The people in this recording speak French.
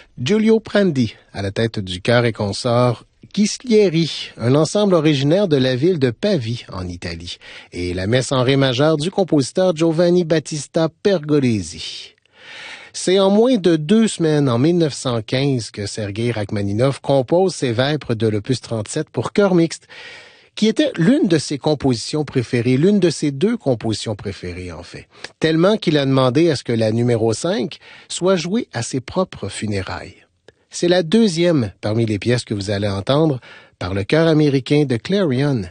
Giulio Prandi, à la tête du chœur et consort Ghislieri, un ensemble originaire de la ville de Pavie, en Italie, et la messe en ré majeur du compositeur Giovanni Battista Pergolesi. C'est en moins de 2 semaines, en 1915, que Sergueï Rachmaninov compose ses vêpres de l'opus 37 pour chœur mixte, qui était l'une de ses compositions préférées, l'une de ses 2 compositions préférées, en fait. Tellement qu'il a demandé à ce que la numéro 5 soit jouée à ses propres funérailles. C'est la 2e parmi les pièces que vous allez entendre par le chœur américain de Clarion